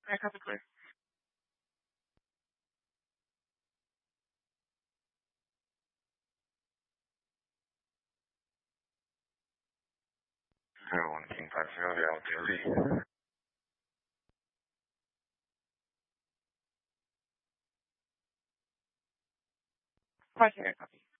I copy clear. Zero one King 50, the LTLD. 50, copy.